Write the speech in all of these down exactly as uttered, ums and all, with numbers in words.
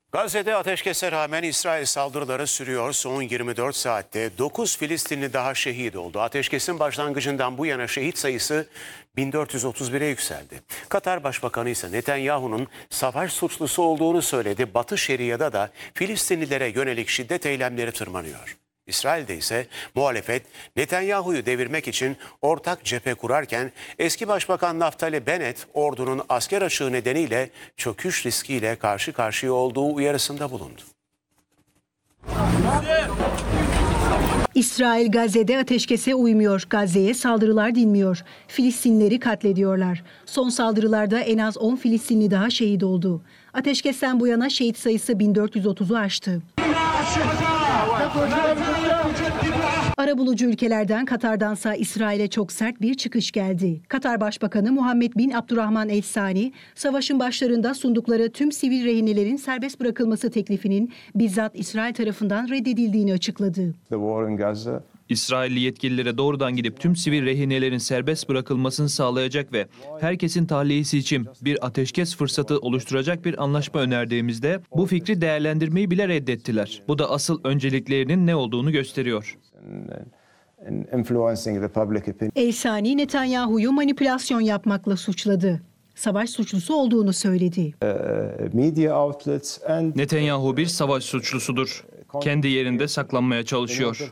Gazze'de ateşkese rağmen İsrail saldırıları sürüyor. Son yirmi dört saatte dokuz Filistinli daha şehit oldu. Ateşkesin başlangıcından bu yana şehit sayısı bin dört yüz otuz bire yükseldi. Katar Başbakanı ise Netanyahu'nun savaş suçlusu olduğunu söyledi. Batı Şeria'da da Filistinlilere yönelik şiddet eylemleri tırmanıyor. İsrail'de ise muhalefet Netanyahu'yu devirmek için ortak cephe kurarken eski Başbakan Naftali Bennett ordunun asker açığı nedeniyle çöküş riskiyle karşı karşıya olduğu uyarısında bulundu. İsrail Gazze'de ateşkese uymuyor. Gazze'ye saldırılar dinmiyor. Filistinlileri katlediyorlar. Son saldırılarda en az on Filistinli daha şehit oldu. Ateşkesten bu yana şehit sayısı bin dört yüz otuzu aştı. Arabulucu ülkelerden Katar'dansa İsrail'e çok sert bir çıkış geldi. Katar Başbakanı Muhammed bin Abdurrahman El Sani, savaşın başlarında sundukları tüm sivil rehinelerin serbest bırakılması teklifinin bizzat İsrail tarafından reddedildiğini açıkladı. İsrailli yetkililere doğrudan gidip tüm sivil rehinelerin serbest bırakılmasını sağlayacak ve herkesin tahliyesi için bir ateşkes fırsatı oluşturacak bir anlaşma önerdiğimizde bu fikri değerlendirmeyi bile reddettiler. Bu da asıl önceliklerinin ne olduğunu gösteriyor. El Sani Netanyahu'yu manipülasyon yapmakla suçladı. Savaş suçlusu olduğunu söyledi. Netanyahu bir savaş suçlusudur. Kendi yerinde saklanmaya çalışıyor.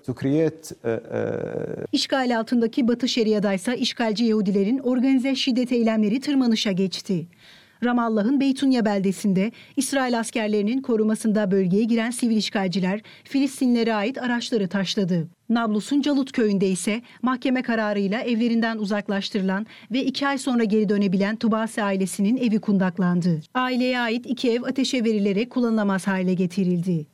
İşgal altındaki Batı Şeria'daysa işgalci Yahudilerin organize şiddet eylemleri tırmanışa geçti. Ramallah'ın Beytunya beldesinde İsrail askerlerinin korumasında bölgeye giren sivil işgalciler Filistinlilere ait araçları taşladı. Nablus'un Calut köyünde ise mahkeme kararıyla evlerinden uzaklaştırılan ve iki ay sonra geri dönebilen Tubasi ailesinin evi kundaklandı. Aileye ait iki ev ateşe verilerek kullanılamaz hale getirildi.